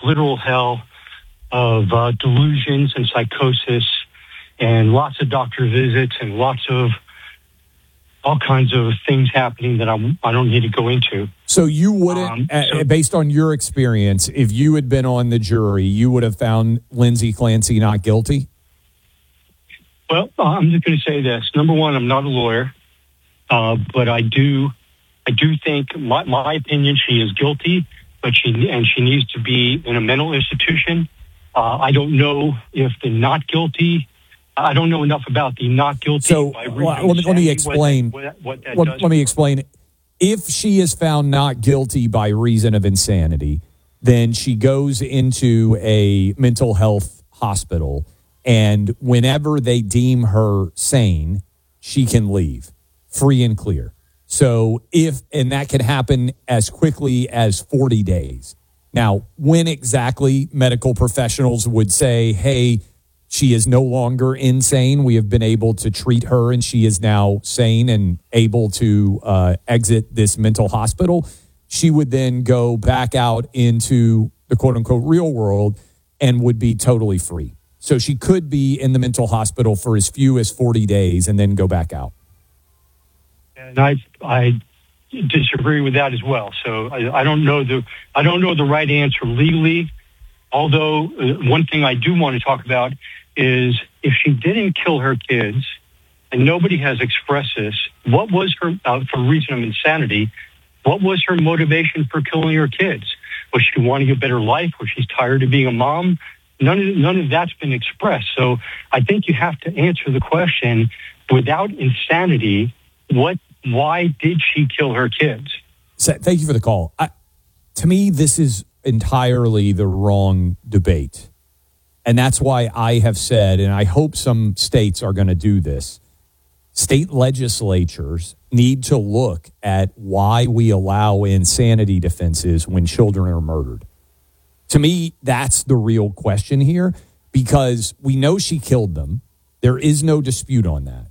literal hell of delusions and psychosis and lots of doctor visits and lots of all kinds of things happening that I don't need to go into. So you wouldn't, based on your experience, if you had been on the jury, you would have found Lindsay Clancy not guilty? Well, I'm just going to say this. Number one, I'm not a lawyer, but I do think, my opinion, she is guilty, but she needs to be in a mental institution. I don't know if the not guilty. I don't know enough about the not guilty. So let me explain. Let me explain. If she is found not guilty by reason of insanity, then she goes into a mental health hospital, and whenever they deem her sane, she can leave free and clear. So and that can happen as quickly as 40 days. Now, when exactly medical professionals would say, hey, she is no longer insane, we have been able to treat her and she is now sane and able to exit this mental hospital, she would then go back out into the quote-unquote real world and would be totally free. So she could be in the mental hospital for as few as 40 days and then go back out. And I disagree with that as well. So I don't know the right answer legally. Although one thing I do want to talk about is if she didn't kill her kids, and nobody has expressed this, what was her, for reason of insanity, what was her motivation for killing her kids? Was she wanting a better life? Was she tired of being a mom? None of that's been expressed. So I think you have to answer the question, without insanity, why did she kill her kids? Thank you for the call. To me, this is entirely the wrong debate. And that's why I have said, and I hope some states are going to do this, state legislatures need to look at why we allow insanity defenses when children are murdered. To me, that's the real question here, because we know she killed them. There is no dispute on that.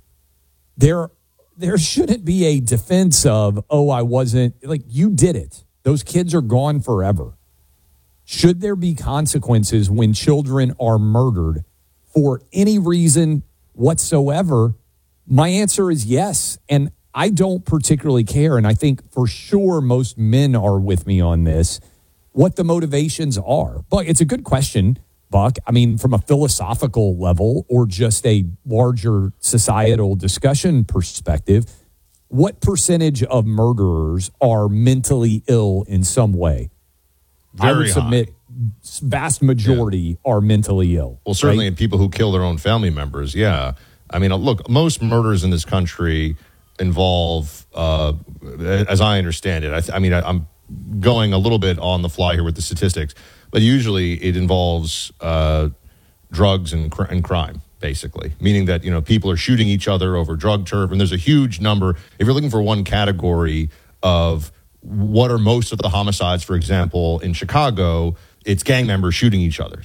There shouldn't be a defense of, I wasn't, like, you did it. Those kids are gone forever. Should there be consequences when children are murdered for any reason whatsoever? My answer is yes. And I don't particularly care. And I think for sure most men are with me on this, what the motivations are. But it's a good question, Buck. I mean, from a philosophical level or just a larger societal discussion perspective, what percentage of murderers are mentally ill in some way? Very I would submit vast majority are mentally ill. Well, certainly right? in people who kill their own family members, yeah. I mean, look, most murders in this country involve, as I understand it, I'm going a little bit on the fly here with the statistics, but usually it involves drugs and crime, basically, meaning that, people are shooting each other over drug turf, and there's a huge number. If you're looking for one category of what are most of the homicides, for example, in Chicago, it's gang members shooting each other.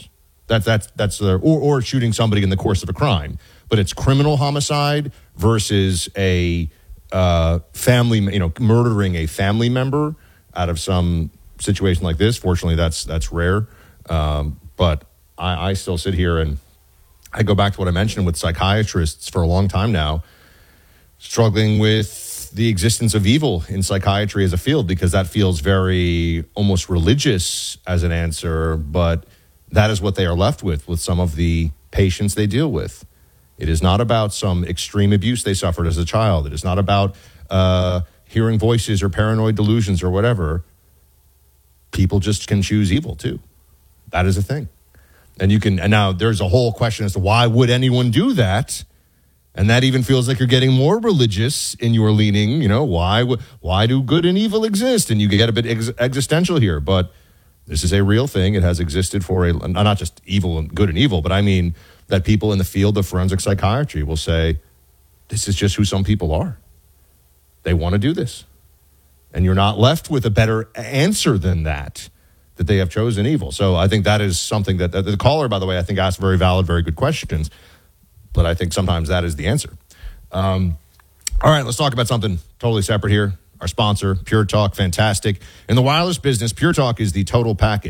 Or shooting somebody in the course of a crime. But it's criminal homicide versus a family, murdering a family member out of some situation like this. Fortunately, that's rare. But I still sit here and I go back to what I mentioned with psychiatrists for a long time now, struggling with the existence of evil in psychiatry as a field, because that feels very almost religious as an answer, but that is what they are left with some of the patients they deal with. It is not about some extreme abuse they suffered as a child. It is not about hearing voices or paranoid delusions or whatever. People just can choose evil too. That is a thing. And now there's a whole question as to why would anyone do that? And that even feels like you're getting more religious in your leaning. Why do good and evil exist? And you get a bit existential here. But this is a real thing. It has existed for not just evil and good and evil, but I mean that people in the field of forensic psychiatry will say, this is just who some people are. They want to do this. And you're not left with a better answer than that they have chosen evil. So I think that is something that the caller, by the way, I think asked very valid, very good questions. But I think sometimes that is the answer. All right, let's talk about something totally separate here. Our sponsor, Pure Talk, fantastic. In the wireless business, Pure Talk is the total package.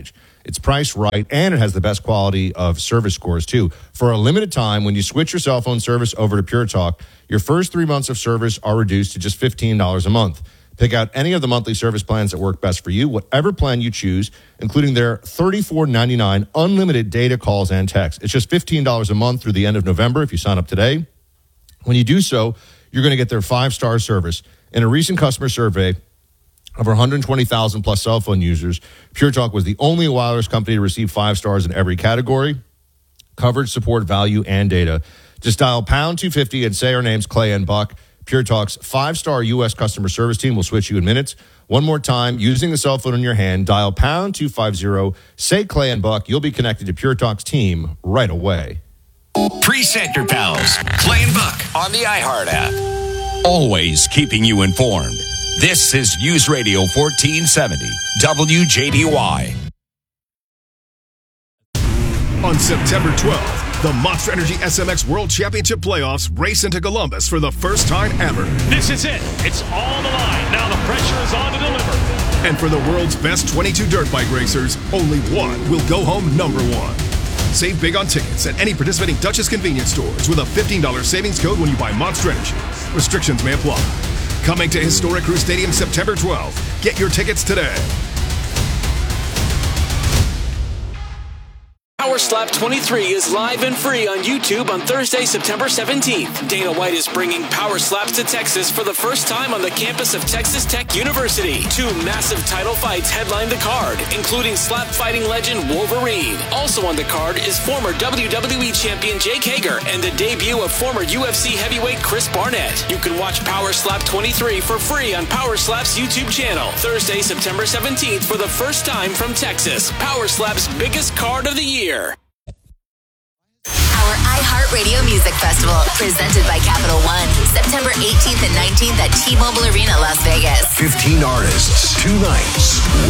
It's priced right, and it has the best quality of service scores, too. For a limited time, when you switch your cell phone service over to Pure Talk, your first 3 months of service are reduced to just $15 a month. Pick out any of the monthly service plans that work best for you, whatever plan you choose, including their $34.99 unlimited data, calls, and texts. It's just $15 a month through the end of November if you sign up today. When you do so, you're going to get their 5-star service. In a recent customer survey, over 120,000 plus cell phone users, Pure Talk was the only wireless company to receive 5 stars in every category: coverage, support, value, and data. Just dial pound 250 and say our names, Clay and Buck. Pure Talk's 5-star U.S. customer service team will switch you in minutes. One more time, using the cell phone in your hand, dial pound 250, say Clay and Buck. You'll be connected to Pure Talk's team right away. Preset your pals, Clay and Buck on the iHeart app. Always keeping you informed. This is News Radio 1470, WJDY. On September 12th, the Monster Energy SMX World Championship Playoffs race into Columbus for the first time ever. This is it. It's on the line. Now the pressure is on to deliver. And for the world's best 22 dirt bike racers, only one will go home number one. Save big on tickets at any participating Dutchess convenience stores with a $15 savings code when you buy Monster Energy. Restrictions may apply. Coming to Historic Crew Stadium September 12th. Get your tickets today. Power Slap 23 is live and free on YouTube on Thursday, September 17th. Dana White is bringing Power Slaps to Texas for the first time on the campus of Texas Tech University. 2 massive title fights headline the card, including slap fighting legend Wolverine. Also on the card is former WWE champion Jake Hager and the debut of former UFC heavyweight Chris Barnett. You can watch Power Slap 23 for free on Power Slap's YouTube channel. Thursday, September 17th for the first time from Texas. Power Slap's biggest card of the year. Our iHeartRadio Music Festival, presented by Capital One, September 18th and 19th at T-Mobile Arena, Las Vegas. 15 artists, 2 nights,